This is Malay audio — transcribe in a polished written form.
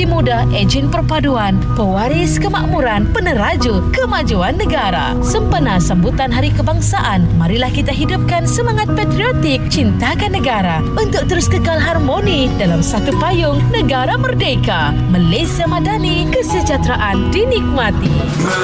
Lelaki muda, ejen perpaduan, pewaris kemakmuran, peneraju kemajuan negara. Sempena sambutan Hari Kebangsaan, marilah kita hidupkan semangat patriotik, cintakan negara untuk terus kekal harmoni dalam satu payung negara merdeka. Malaysia Madani, kesejahteraan dinikmati.